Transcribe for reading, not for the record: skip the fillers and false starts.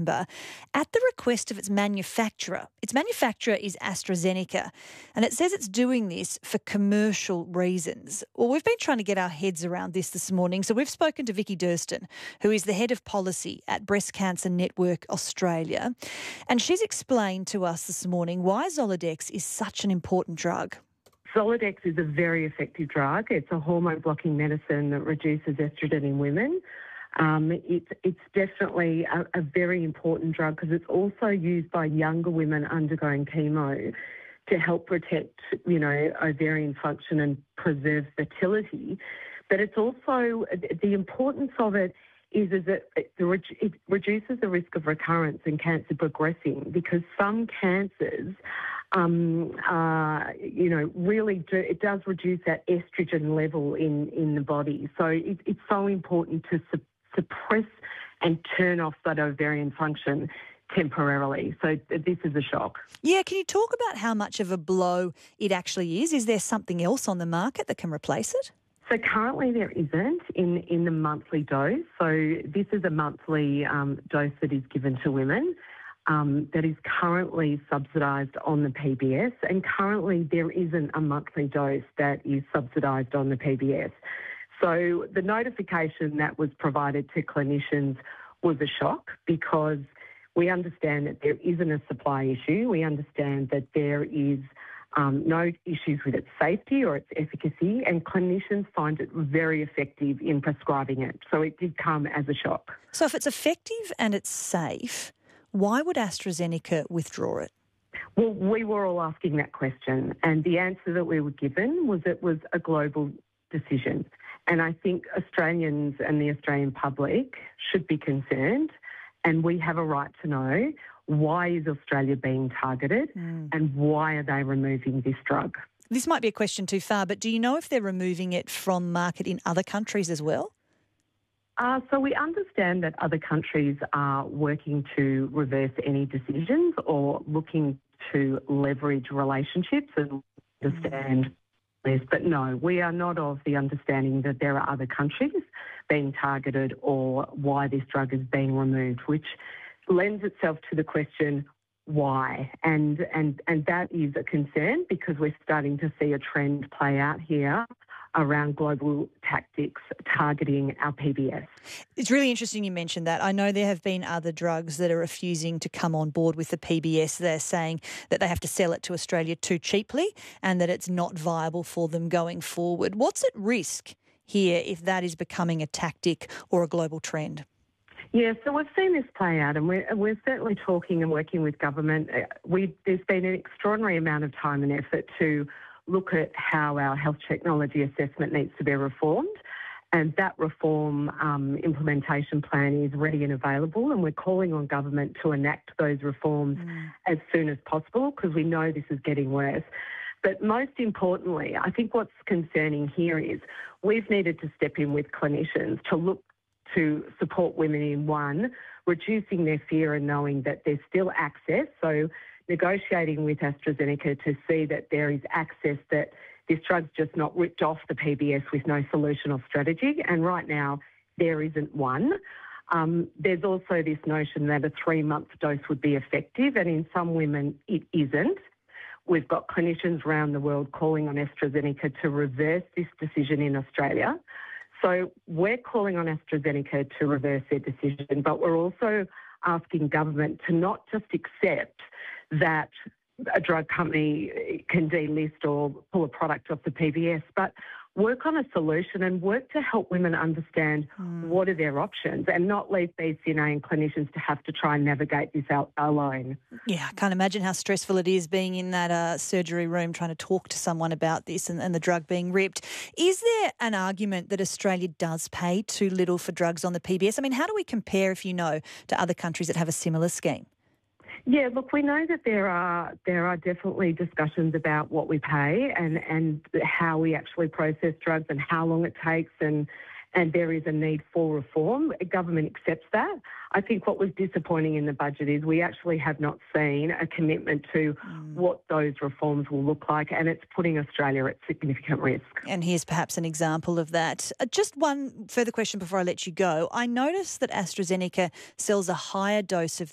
September at the request of its manufacturer. Its manufacturer is AstraZeneca, and it says it's doing this for commercial reasons. Well, we've been trying to get our heads around this morning, so we've spoken to Vicky Durston, who is the head of policy at Breast Cancer Network Australia, and she's explained to us this morning why Zoladex is such an important drug. Zoladex is a very effective drug. It's a hormone-blocking medicine that reduces estrogen in women. It's definitely a very important drug because it's also used by younger women undergoing chemo to help protect, ovarian function and preserve fertility. But it's also, the importance of it is that it reduces the risk of recurrence and cancer progressing, because some cancers it does reduce that estrogen level in the body. So it's so important to suppress and turn off that ovarian function temporarily. So this is a shock. Yeah, can you talk about how much of a blow it actually is? Is there something else on the market that can replace it? So currently there isn't in the monthly dose. So this is a monthly dose that is given to women. That is currently subsidised on the PBS, and currently there isn't a monthly dose that is subsidised on the PBS. So the notification that was provided to clinicians was a shock, because we understand that there isn't a supply issue. We understand that there is no issues with its safety or its efficacy, and clinicians find it very effective in prescribing it. So it did come as a shock. So if it's effective and it's safe, why would AstraZeneca withdraw it? Well, we were all asking that question, and the answer that we were given was it was a global decision. And I think Australians and the Australian public should be concerned, and we have a right to know, why is Australia being targeted and why are they removing this drug? This might be a question too far, but do you know if they're removing it from market in other countries as well? So we understand that other countries are working to reverse any decisions or looking to leverage relationships and understand this. But no, we are not of the understanding that there are other countries being targeted or why this drug is being removed, which lends itself to the question, why? And that is a concern, because we're starting to see a trend play out here around global tactics targeting our PBS. It's really interesting you mentioned that. I know there have been other drugs that are refusing to come on board with the PBS. They're saying that they have to sell it to Australia too cheaply and that it's not viable for them going forward. What's at risk here if that is becoming a tactic or a global trend? Yeah, so we've seen this play out, and we're certainly talking and working with government. There's been an extraordinary amount of time and effort to look at how our health technology assessment needs to be reformed, and that reform implementation plan is ready and available, and we're calling on government to enact those reforms as soon as possible, because we know this is getting worse. But most importantly, I think what's concerning here is we've needed to step in with clinicians to look to support women in, one, reducing their fear and knowing that there's still access. So negotiating with AstraZeneca to see that there is access, that this drug's just not ripped off the PBS with no solution or strategy. And right now, there isn't one. There's also this notion that a 3-month dose would be effective, and in some women it isn't. We've got clinicians around the world calling on AstraZeneca to reverse this decision in Australia. So we're calling on AstraZeneca to reverse their decision, but we're also asking government to not just accept that a drug company can delist or pull a product off the PBS, but work on a solution and work to help women understand what are their options, and not leave BCNA and clinicians to have to try and navigate this out alone. Yeah, I can't imagine how stressful it is being in that surgery room trying to talk to someone about this and the drug being ripped. Is there an argument that Australia does pay too little for drugs on the PBS? I mean, how do we compare, if you know, to other countries that have a similar scheme? Yeah, look, we know that there are definitely discussions about what we pay and how we actually process drugs and how long it takes, and there is a need for reform. Government accepts that. I think what was disappointing in the budget is we actually have not seen a commitment to what those reforms will look like, and it's putting Australia at significant risk. And here's perhaps an example of that. Just one further question before I let you go. I noticed that AstraZeneca sells a higher dose of